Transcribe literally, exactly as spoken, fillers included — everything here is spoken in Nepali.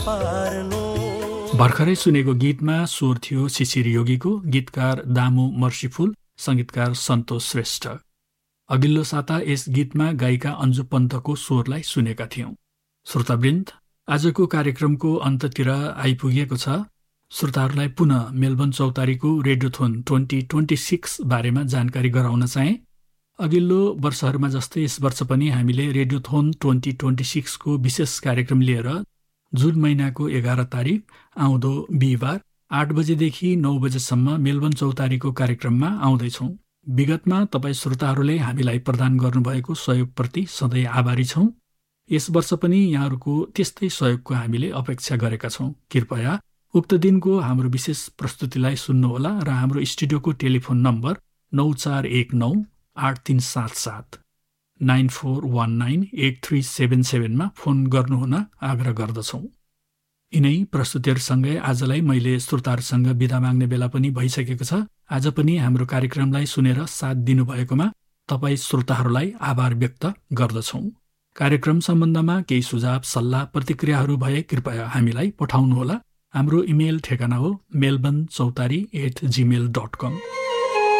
भर्खरै सुनेको गीतमा स्वर थियो शिशिर योगीको, गीतकार दामु मर्सिफुल, संगीतकार सन्तोष श्रेष्ठ। अघिल्लो साता यस गीतमा गायिका अन्जु पन्तको स्वरलाई सुनेका थियौं। श्रोतावृन्द, आजको कार्यक्रमको अन्ततिर आइपुगेको छ। श्रोताहरूलाई पुनः मेलबर्न चौतारीको रेडियोथोन ट्वेन्टी ट्वेन्टी सिक्स बारेमा जानकारी गराउन चाहे। अघिल्लो वर्षहरूमा जस्तै यस वर्ष पनि हामीले रेडियोथोन ट्वेन्टी ट्वेन्टी सिक्सको विशेष कार्यक्रम लिएर जुन महिनाको एघार तारिक आउँदो बिहिबार आठ बजेदेखि नौ बजेसम्म मेलबर्न चौतारीको कार्यक्रममा आउँदैछौँ। विगतमा तपाईँ श्रोताहरूले हामीलाई प्रदान गर्नुभएको सहयोगप्रति सधैँ आभारी छौँ। यस वर्ष पनि यहाँहरूको त्यस्तै सहयोगको हामीले अपेक्षा गरेका छौँ। कृपया उक्त दिनको हाम्रो विशेष प्रस्तुतिलाई सुन्नुहोला र हाम्रो स्टुडियोको टेलिफोन नम्बर नौ चार एक नौ आठ तीन सात सात nine four one nine at three seven सेभेनमा phone गर्नुहुन आग्रह गर्दछौँ। यिनै प्रस्तुतिहरूसँगै आजलाई मैले श्रोताहरूसँग बिदा माग्ने बेला पनि भइसकेको छ। आज पनि हाम्रो कार्यक्रमलाई सुनेर साथ दिनुभएकोमा तपाईँ श्रोताहरूलाई आभार व्यक्त गर्दछौँ। कार्यक्रम सम्बन्धमा केही सुझाव, सल्लाह, प्रतिक्रियाहरू भए कृपया हामीलाई पठाउनुहोला। हाम्रो इमेल ठेगाना हो मेलबर्न चौतारी एट जीमेल डट कम।